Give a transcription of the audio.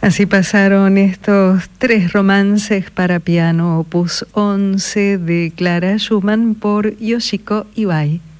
Así pasaron estos 3 romances para piano, opus 11 de Clara Schumann por Yoshiko Iwai.